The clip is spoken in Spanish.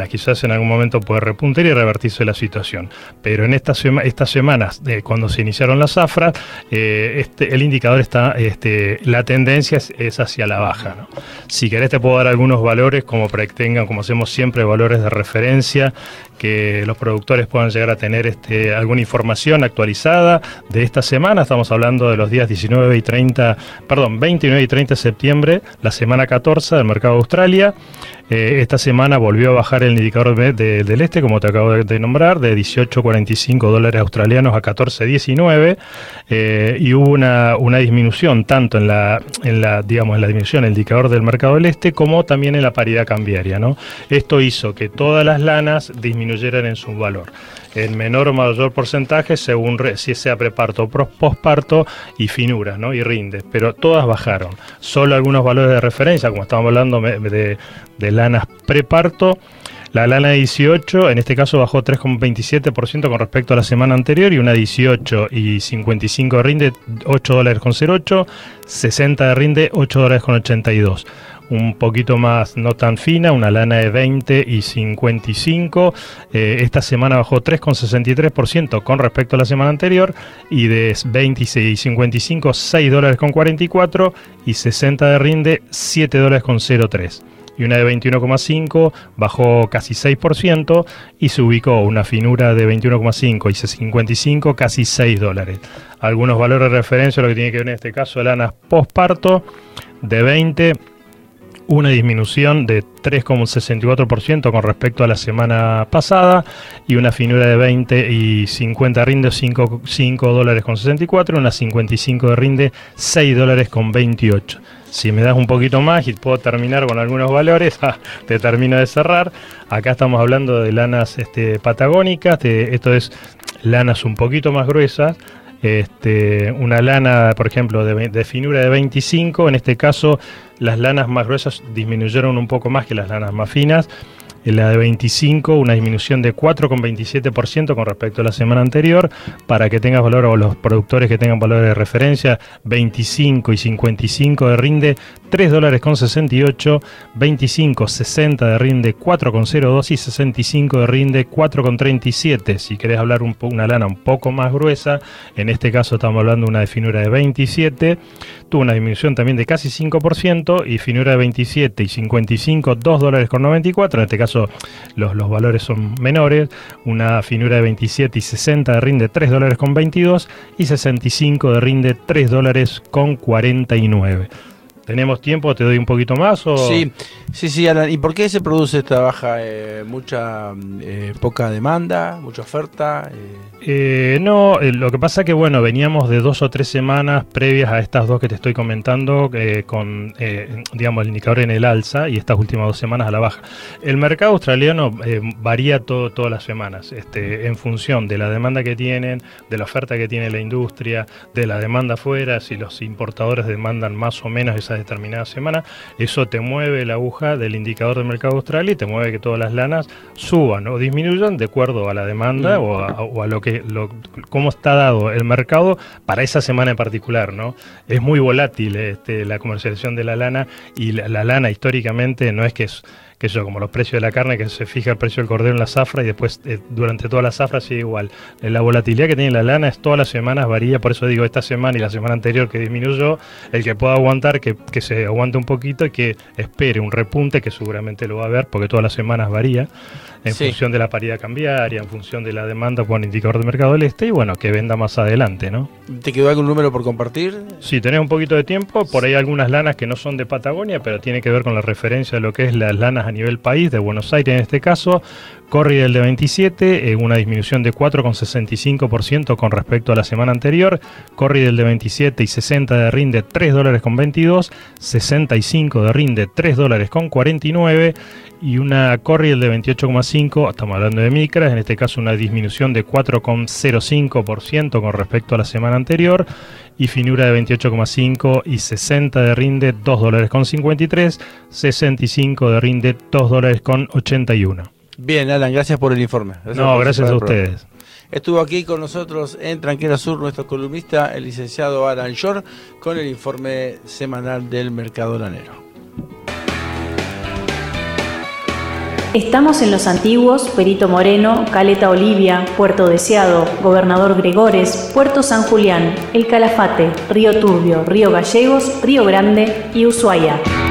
Quizás en algún momento puede repuntar y revertirse la situación. Pero en estas semanas, cuando se iniciaron las zafras, el indicador está, la tendencia es hacia la baja, ¿no? Si querés te puedo dar algunos valores como para que tengan, como hacemos siempre, valores de referencia, que los productores puedan llegar a tener alguna información actualizada de esta semana. Estamos hablando de los días 29 y 30 de septiembre, la semana 14 del mercado de Australia. Esta semana volvió a bajar el indicador del este, como te acabo de nombrar, de 18,45 dólares australianos a 14,19, y hubo una disminución tanto en la disminución del indicador del mercado del este como también en la paridad cambiaria, ¿no? Esto hizo que todas las lanas disminuyeran en su valor, en menor o mayor porcentaje según si sea preparto o posparto y finuras, ¿no? Y rindes, pero todas bajaron. Solo algunos valores de referencia, como estábamos hablando de lanas preparto. La lana 18, en este caso, bajó 3,27% con respecto a la semana anterior, y una 18 y 55 de rinde, 8 dólares con 08, 60 de rinde, 8 dólares con 82. Un poquito más no tan fina, una lana de 20 y 55, esta semana bajó 3,63% con respecto a la semana anterior, y de 26 y 55, 6 dólares con 44, y 60 de rinde, 7 dólares con 03. Y una de 21,5 bajó casi 6% y se ubicó una finura de 21,5 y 55 casi 6 dólares. Algunos valores de referencia, lo que tiene que ver en este caso, lanas posparto de 20, una disminución de 3,64% con respecto a la semana pasada, y una finura de 20 y 50 rinde 5 dólares con 64, una 55 de rinde 6 dólares con 28. Si me das un poquito más y puedo terminar con algunos valores, te termino de cerrar. Acá estamos hablando de lanas patagónicas, esto es lanas un poquito más gruesas. Una lana, por ejemplo, de finura de 25, en este caso las lanas más gruesas disminuyeron un poco más que las lanas más finas. En la de 25, una disminución de 4,27% con respecto a la semana anterior. Para que tengas valor, o los productores que tengan valores de referencia, 25 y 55 de rinde, 3 dólares con 68, 25, 60 de rinde, 4,02, y 65 de rinde, 4,37. Si querés hablar una lana un poco más gruesa, en este caso estamos hablando de una de finura de 27, tuvo una disminución también de casi 5%, y finura de 27 y 55, 2 dólares con 94, en este caso los valores son menores. Una finura de 27 y 60 de rinde, 3 dólares con 22, y 65 de rinde, 3 dólares con 49. ¿Tenemos tiempo? ¿Te doy un poquito más? ¿O? Sí, Alan. ¿Y por qué se produce esta baja? ¿Poca demanda? ¿Mucha oferta? No, lo que pasa que, veníamos de 2 o 3 semanas previas a estas dos que te estoy comentando, con el indicador en el alza, y estas últimas 2 semanas a la baja. El mercado australiano varía todas las semanas, en función de la demanda que tienen, de la oferta que tiene la industria, de la demanda afuera. Si los importadores demandan más o menos esa determinada semana, eso te mueve la aguja del indicador del mercado australiano y te mueve que todas las lanas suban o disminuyan de acuerdo a la demanda o a cómo está dado el mercado para esa semana en particular, ¿no? Es muy volátil la comercialización de la lana, y la lana históricamente no es que como los precios de la carne, que se fija el precio del cordero en la zafra y después durante toda la zafra sigue igual. La volatilidad que tiene la lana es todas las semanas, varía, por eso digo esta semana y la semana anterior que disminuyó. El que pueda aguantar, que se aguante un poquito y que espere un repunte, que seguramente lo va a ver porque todas las semanas varía en función de la paridad cambiaria, en función de la demanda por indicador de mercado del este, y que venda más adelante, ¿no? ¿Te quedó algún número por compartir? Sí, tenés un poquito de tiempo. Por ahí algunas lanas que no son de Patagonia, pero tiene que ver con la referencia de lo que es las lanas a nivel país, de Buenos Aires en este caso. Corrie del de 27, una disminución de 4,65% con respecto a la semana anterior. Corrie del de 27 y 60 de rinde, 3 dólares con 22, 65 de rinde, 3 dólares con 49, y una Corrie del de 28,5, estamos hablando de micras, en este caso una disminución de 4,05% con respecto a la semana anterior, y finura de 28,5 y 60 de rinde, 2 dólares con 53, 65 de rinde, 2 dólares con 81. Bien, Alan, gracias por el informe. Gracias a ustedes. Estuvo aquí con nosotros en Tranquera Sur nuestro columnista, el licenciado Alan Shore, con el informe semanal del mercado lanero. Estamos en Los Antiguos, Perito Moreno, Caleta Olivia, Puerto Deseado, Gobernador Gregores, Puerto San Julián, El Calafate, Río Turbio, Río Gallegos, Río Grande y Ushuaia.